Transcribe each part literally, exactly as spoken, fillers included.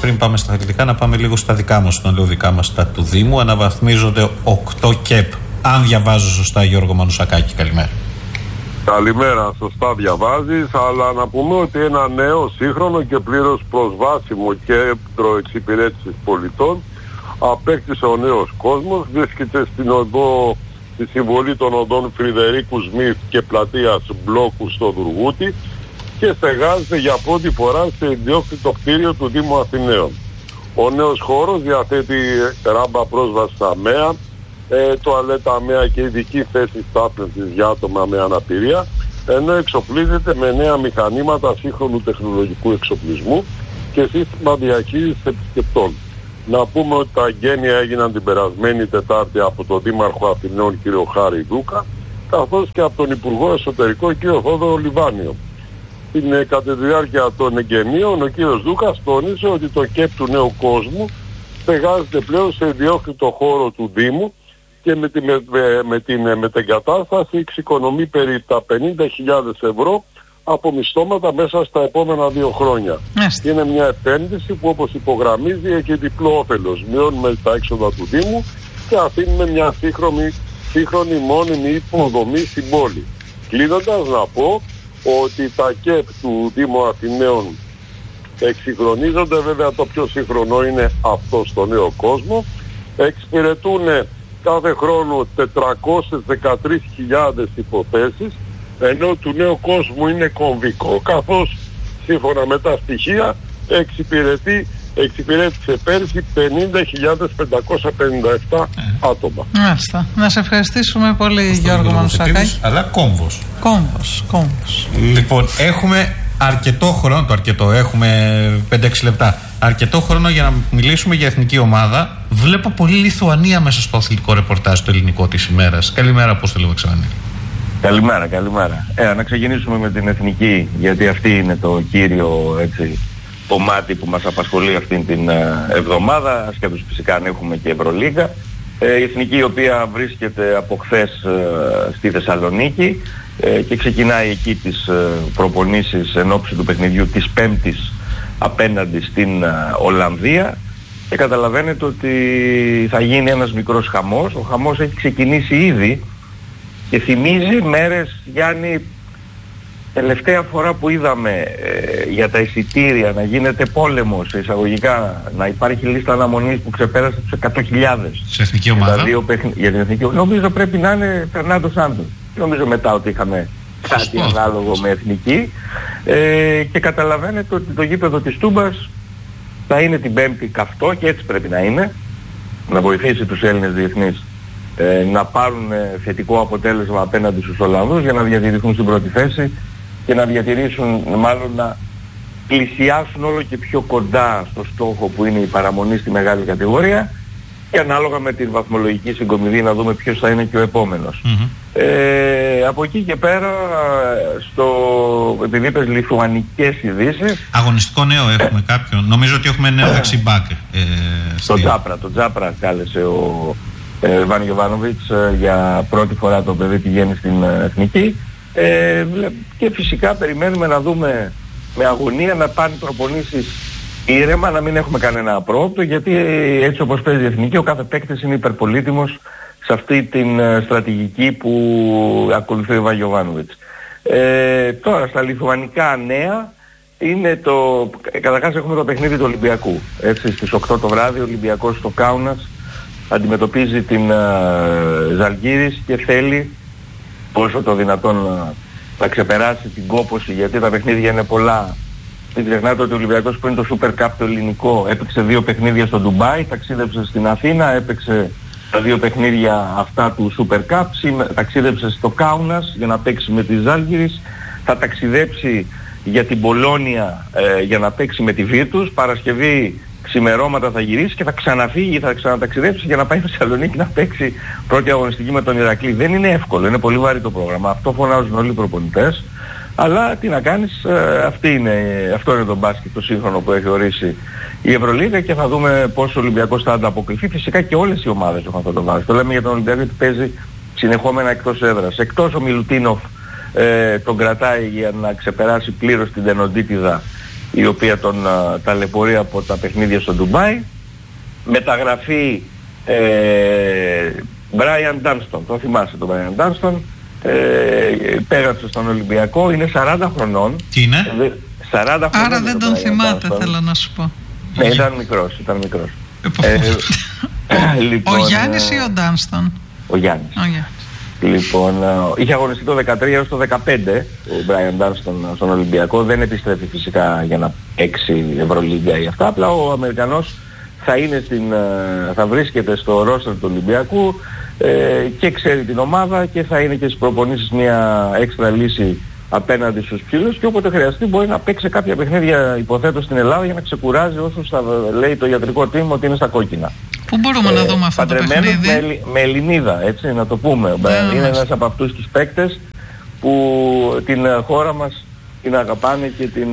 πριν πάμε στα αθλητικά, να πάμε λίγο στα δικά μας. Όταν λέω δικά μας, τα του Δήμου. Αναβαθμίζονται οκτώ ΚΕΠ. Αν διαβάζω σωστά, Γιώργο Μανουσακάκη, καλημέρα. Καλημέρα, σωστά διαβάζεις, αλλά να πούμε ότι ένα νέο, σύγχρονο και πλήρως προσβάσιμο κέντρο εξυπηρέτησης πολιτών απέκτησε ο νέος κόσμος. Βρίσκεται στην οδό, στη συμβολή των οδών Φρυδερίκου Σμιθ και πλατείας Μπλόκου στο Δουργούτι και στεγάζεται για πρώτη φορά σε ιδιόκτητο κτίριο του Δήμου Αθηναίων. Ο νέος χώρος διαθέτει ράμπα πρόσβαση στα ΜΕΑ, ε, τουαλέτα ΜΕΑ και ειδική θέση στάθμευσης για άτομα με αναπηρία, ενώ εξοπλίζεται με νέα μηχανήματα σύγχρονου τεχνολογικού εξοπλισμού και σύστημα διαχείρισης επισκεπτών. Να πούμε ότι τα εγγένεια έγιναν την περασμένη Τετάρτη από τον Δήμαρχο Αθηναίων κ. Χάρη Δούκα, καθώς και από τον Υπουργό Εσωτερικών κ. Θόδωρο Λιβάνιο. Στην, ε, κατά τη διάρκεια των εγγενείων, ο κ. Δούκας τόνισε ότι το ΚΕΠ του νέου κόσμου στεγάζεται πλέον σε ιδιόκτητο χώρο του Δήμου και με, τη, με, με την μετεγκατάσταση εξοικονομεί περί τα πενήντα χιλιάδες ευρώ από μισθώματα μέσα στα επόμενα δύο χρόνια. Έστε. Είναι μια επένδυση που, όπως υπογραμμίζει, έχει διπλό όφελος. Μειώνουμε τα έξοδα του Δήμου και αφήνουμε μια σύγχρονη, σύγχρονη μόνιμη υποδομή στην πόλη. Κλείνοντας, να πω ότι τα ΚΕΠ του Δήμου Αθηναίων εξυγχρονίζονται. Βέβαια το πιο σύγχρονο είναι αυτό στο νέο κόσμο. Εξυπηρετούν κάθε χρόνο τετρακόσιες δεκατρείς χιλιάδες υποθέσεις, ενώ του νέου κόσμου είναι κομβικό, καθώς σύμφωνα με τα στοιχεία εξυπηρετεί, εξυπηρέτησε πέρσι πενήντα χιλιάδες πεντακόσια πενήντα επτά άτομα. Μάλιστα. Να σε ευχαριστήσουμε πολύ, Γιώργο Μανουσακάκη. Αλλά κόμβος. Κόμβος, κόμβος. Λοιπόν, έχουμε αρκετό χρόνο, το αρκετό, έχουμε πέντε έξι λεπτά. Αρκετό χρόνο για να μιλήσουμε για εθνική ομάδα. Βλέπω πολύ Λιθουανία μέσα στο αθλητικό ρεπορτάζ το ελληνικό της ημέρας. Καλημέρα, πώς το λέω, Ξανή. Καλημέρα, καλημέρα. Ε, να ξεκινήσουμε με την εθνική, γιατί αυτή είναι το κύριο, έτσι, κομμάτι που μας απασχολεί αυτήν την εβδομάδα, ασχέτως φυσικά αν έχουμε και Ευρωλίγκα. Ε, η εθνική, η οποία βρίσκεται από χθες ε, στη Θεσσαλονίκη ε, και ξεκινάει εκεί τις ε, προπονήσεις εν ώψη του παιχνιδιού της Πέμπτης απέναντι στην ε, Ολλανδία, και καταλαβαίνετε ότι θα γίνει ένας μικρός χαμός. Ο χαμός έχει ξεκινήσει ήδη και θυμίζει μέρες, Γιάννη, τελευταία φορά που είδαμε ε, για τα εισιτήρια να γίνεται πόλεμος, εισαγωγικά, να υπάρχει λίστα αναμονής που ξεπέρασε τους εκατό χιλιάδες. Σε εθνική ομάδα. Για, δύο παιχν... για την εθνική ομάδα. Νομίζω πρέπει να είναι Φερνάντο Σάντος. Νομίζω μετά ότι είχαμε κάτι ανάλογο με εθνική. Ε, και καταλαβαίνετε ότι το γήπεδο της Τούμπας θα είναι την Πέμπτη καυτό, και έτσι πρέπει να είναι. Να βοηθήσει τους Έλληνες διεθνείς ε, να πάρουν ε, θετικό αποτέλεσμα απέναντι στους Ολλανδούς για να διατηρηθούν στην πρώτη θέση και να διατηρήσουν, μάλλον να πλησιάσουν όλο και πιο κοντά στο στόχο που είναι η παραμονή στη μεγάλη κατηγορία, και ανάλογα με την βαθμολογική συγκομιδή να δούμε ποιος θα είναι και ο επόμενος. Mm-hmm. Ε, από εκεί και πέρα, στο, επειδή είπες λιθουανικές ειδήσεις... Αγωνιστικό νέο έχουμε κάποιον. Νομίζω ότι έχουμε νέο δεξιμπάκ. Ε, το Τζάπρα, το Τζάπρα κάλεσε ο ε, Βαν Γιοβάνοβιτς ε, για πρώτη φορά το παιδί πηγαίνει στην ε, εθνική. Ε, και φυσικά περιμένουμε να δούμε με αγωνία να πάνε προπονήσεις ήρεμα, να μην έχουμε κανένα απρόοπτο, γιατί έτσι όπως παίζει η εθνική, ο κάθε παίκτης είναι υπερπολίτιμος σε αυτή την uh, στρατηγική που ακολουθεί ο Βαγιοβάνοβιτς. Ε, τώρα στα λιθουανικά νέα είναι το... Καταρχάς έχουμε το παιχνίδι του Ολυμπιακού. Έτσι, στις οκτώ το βράδυ ο Ολυμπιακός στο Κάουνας αντιμετωπίζει την uh, Ζαλγκίρις και θέλει όσο το δυνατόν να, να ξεπεράσει την κόπωση, γιατί τα παιχνίδια είναι πολλά. Μην ξεχνάτε ότι ο Ολυμπιακός, που είναι το Super Cup το ελληνικό, έπαιξε δύο παιχνίδια στο Ντουμπάι, ταξίδεψε στην Αθήνα, έπαιξε τα δύο παιχνίδια αυτά του Super Cup, ταξίδεψε στο Κάουνας για να παίξει με τη Ζάλγκιρις, θα ταξιδέψει για την Πολόνια ε, για να παίξει με τη Βίρτους, Παρασκευή ξημερώματα θα γυρίσει και θα ξαναφύγει, θα ξαναταξιδέψει για να πάει στη Θεσσαλονίκη να παίξει πρώτη αγωνιστική με τον Ηρακλή. Δεν είναι εύκολο, είναι πολύ βαρύ το πρόγραμμα. Αυτό φωνάζουν όλοι οι προπονητές. Αλλά τι να κάνεις, ε, αυτή είναι, αυτό είναι το μπάσκετ το σύγχρονο που έχει ορίσει η Ευρωλίγα, και θα δούμε πώς ο Ολυμπιακός θα ανταποκριθεί. Φυσικά και όλες οι ομάδες έχουν αυτό το βάρος. Το λέμε για τον Ολυμπιακό ότι παίζει συνεχόμενα εκτός έδρας. Εκτός ο Μιλουτίνοφ ε, τον κρατάει για να ξεπεράσει πλήρως την τενοντίτιδα η οποία τον α, ταλαιπωρεί από τα παιχνίδια στο Ντουμπάι. Μεταγραφή ε, Brian Dunston, το θυμάσαι τον Brian Dunston, ε, πέγραψε στον Ολυμπιακό, είναι σαράντα χρονών. Τι είναι? σαράντα χρονών. Άρα δεν τον θυμάται, Dunston. Θέλω να σου πω. Ναι, ήταν μικρός, ήταν μικρός. ε, λοιπόν, ο Γιάννης ή ο Dunston? Ο Γιάννης. Ο Γιάννης. Λοιπόν, είχε αγωνιστεί το δεκατρία έως το δεκαπέντε ο Brian Dunston στον Ολυμπιακό. Δεν επιστρέφει φυσικά για να παίξει Ευρωλίγκα ή αυτά. Απλά ο Αμερικανός θα, είναι στην, θα βρίσκεται στο ρόστερ του Ολυμπιακού ε, και ξέρει την ομάδα και θα είναι και στις προπονήσεις μια έξτρα λύση απέναντι στους ψήλους και όποτε χρειαστεί μπορεί να παίξει κάποια παιχνίδια, υποθέτω, στην Ελλάδα για να ξεκουράζει όσους θα λέει το ιατρικό τίμημα ότι είναι στα κόκκινα. Πού μπορούμε ε, να δούμε αυτό το παιχνίδι? Με, με Ελληνίδα, έτσι, να το πούμε. Yeah, είναι ένας από αυτούς τους παίκτες που την χώρα μας την αγαπάνε και την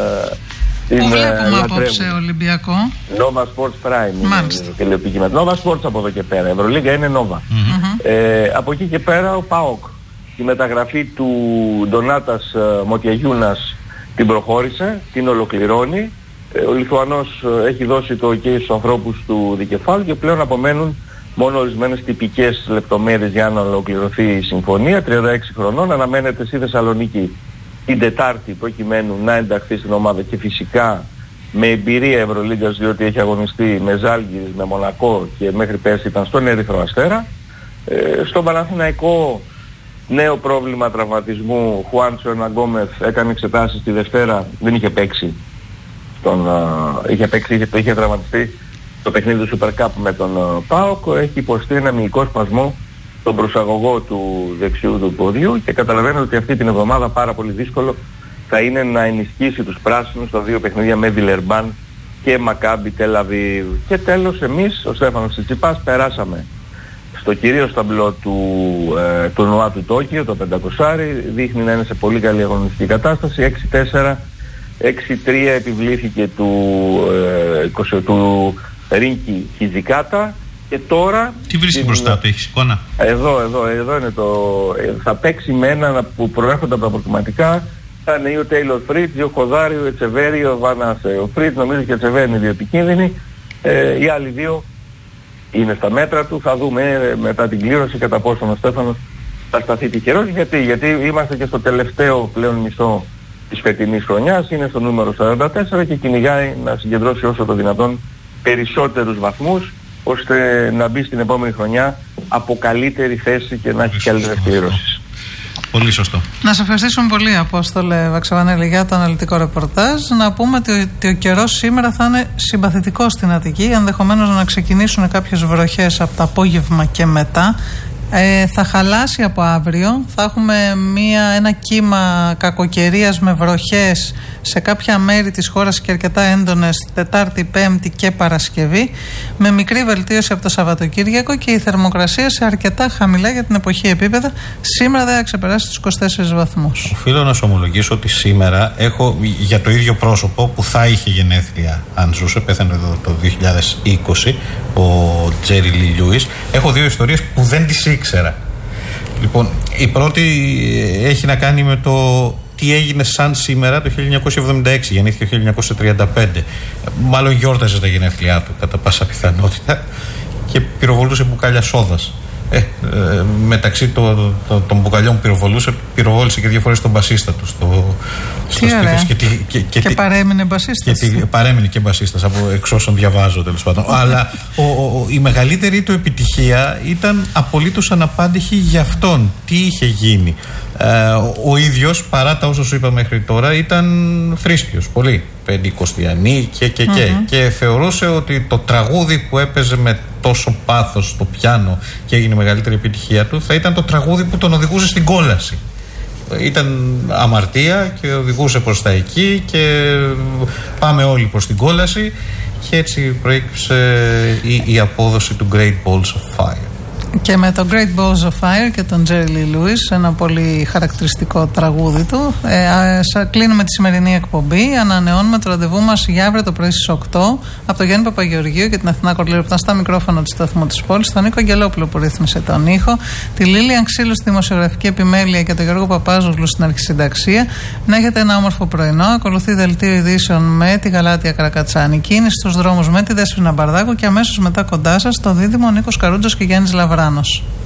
την Πού βλέπουμε απόψε Ολυμπιακό? Nova Sports Prime. Μάλιστα. Nova Sports από εδώ και πέρα. Ευρωλίγκα είναι Nova. Mm-hmm. Ε, από εκεί και πέρα ο ΠΑΟΚ. Η μεταγραφή του Ντονάτας Μοτιαγιούνας την προχώρησε, την ολοκληρώνει. Ο Λιθουανός έχει δώσει το OK στους ανθρώπους του δικεφάλου και πλέον απομένουν μόνο ορισμένες τυπικές λεπτομέρειες για να ολοκληρωθεί η συμφωνία. τριάντα έξι χρονών, αναμένεται στη Θεσσαλονίκη την Τετάρτη προκειμένου να ενταχθεί στην ομάδα και φυσικά με εμπειρία Ευρωλίγκας, διότι έχει αγωνιστεί με Ζάλγκιρις, με Μονακό και μέχρι πέρσι ήταν στον Ερυθρό Αστέρα. Ε, στον Παναθηναϊκό νέο πρόβλημα τραυματισμού. Χουάντσο Ερναγκόμεθ έκανε εξετάσεις τη Δευτέρα, δεν είχε παίξει. Τον, uh, είχε παίξει, είχε, είχε τραυματιστεί το παιχνίδι του Super Cup με τον uh, ΠΑΟΚ. Έχει υποστεί ένα μυϊκό σπασμό στον προσαγωγό του δεξιού του ποδιού και καταλαβαίνετε ότι αυτή την εβδομάδα πάρα πολύ δύσκολο θα είναι να ενισχύσει τους πράσινους στα δύο παιχνίδια με Βιλερμπάν και Μακάμπι Τελ Αβίβ. Και τέλος εμείς, ο Στέφανος Τσιτσιπάς, περάσαμε στο κυρίως ταμπλό του ε, τουρνουά του Τόκιο, το πεντακόσια, δείχνει να είναι σε πολύ καλή αγωνιστική κατάσταση. έξι τέσσερα, έξι τρία επιβλήθηκε του, ε, είκοσι, του Ρίνκι Χιζικάτα και τώρα... Τι βρίσκει μπροστά του, έχεις εικόνα? Εδώ, εδώ, εδώ είναι το... Ε, θα παίξει με έναν που προέρχονται από τα προκριματικά. Θα είναι ή ο Τέιλορ Φρίτς, ή ο Κοδάρη, ο Ετσεβέρη, ο Βάνας. Ο Φρίτς νομίζω και ο Ετσεβέρη είναι δύο επικίνδυνοι. Ε, οι άλλοι δύο είναι στα μέτρα του. Θα δούμε μετά την κλήρωση κατά πόσο ο Στέφανος θα σταθεί τυχερός. Γιατί, γιατί είμαστε και στο τελευταίο πλέον μισό της φετινής χρονιάς, είναι στο νούμερο σαράντα τέσσερα και κυνηγάει να συγκεντρώσει όσο το δυνατόν περισσότερους βαθμούς ώστε να μπει στην επόμενη χρονιά από καλύτερη θέση και να έχει καλύτερες κλήρωσης. Πολύ σωστό. Να σε ευχαριστήσουμε πολύ, Απόστολε Βαξαβανέλη, για το αναλυτικό ρεπορτάζ. Να πούμε ότι, ότι ο καιρός σήμερα θα είναι συμπαθητικός στην Αττική, ενδεχομένως να ξεκινήσουν κάποιες βροχές από το απόγευμα και μετά. Ε, θα χαλάσει από αύριο, θα έχουμε μία, ένα κύμα κακοκαιρίας με βροχές σε κάποια μέρη της χώρας και αρκετά έντονες Τετάρτη, Πέμπτη και Παρασκευή, με μικρή βελτίωση από το Σαββατοκύριακο και η θερμοκρασία σε αρκετά χαμηλά για την εποχή επίπεδα. Σήμερα δεν θα ξεπεράσει τους είκοσι τέσσερις βαθμούς. Οφείλω να σου ομολογήσω ότι σήμερα έχω για το ίδιο πρόσωπο που θα είχε γενέθλια αν ζούσε, πέθανε εδώ το δύο χιλιάδες είκοσι, ο Τζέρι Λι Λιούις. Έχω δύο ιστορίες που δεν τις ήξερα. Λοιπόν, η πρώτη έχει να κάνει με το τι έγινε σαν σήμερα το χίλια εννιακόσια εβδομήντα έξι, γεννήθηκε το χίλια εννιακόσια τριάντα πέντε. Μάλλον γιόρταζε τα γενέθλιά του κατά πάσα πιθανότητα και πυροβολούσε μπουκάλια σόδας. Ε, ε, μεταξύ το, το, το, των μπουκαλιών που πυροβολούσε, πυροβόλησε και δύο φορές τον μπασίστα του στο, στο στήθος. Και, και, και, και, και παρέμεινε μπασίστας. Και, και, παρέμεινε και μπασίστας, από εξ όσων διαβάζω τέλος πάντων. Αλλά ο, ο, η μεγαλύτερη του επιτυχία ήταν απολύτως αναπάντηχη για αυτόν. Τι είχε γίνει. Ε, ο, ο ίδιος, παρά τα όσα σου είπα μέχρι τώρα, ήταν θρήσκιος πολύ. Πεντηκοστιανή και και και. Mm-hmm. Και θεωρούσε ότι το τραγούδι που έπαιζε με τόσο πάθος στο πιάνο και έγινε μεγαλύτερη επιτυχία του θα ήταν το τραγούδι που τον οδηγούσε στην κόλαση. Ήταν αμαρτία και οδηγούσε προς τα εκεί και πάμε όλοι προς την κόλαση και έτσι προέκυψε η, η απόδοση του Great Balls of Fire. Και με το Great Balls of Fire και τον Jerry Lee Lewis, ένα πολύ χαρακτηριστικό τραγούδι του. Ε, κλείνουμε τη σημερινή εκπομπή. Ανανεώνουμε το ραντεβού μας για αύριο το πρωί στις οκτώ από τον Γιάννη Παπαγεωργίου και την Αθηνά Κορλίρου που ήταν στα μικρόφωνα του σταθμού της πόλης, τον Νίκο Αγγελόπουλο που ρύθμισε τον ήχο, τη Λίλιαν Ξύλου στη δημοσιογραφική επιμέλεια και τον Γιώργο Παπάζογλου στην αρχισυνταξία. Να έχετε ένα όμορφο πρωινό. Ακολουθεί δελτίο ειδήσεων με τη Γαλάτια Καρακατσάνη. Κίνηση στους δρόμους με τη Δέσποινα Μπαρδάκου και αμέσως μετά κοντά σας το δίδυμο Νίκος Καρούτζος και Γιάννης Λαβράνος.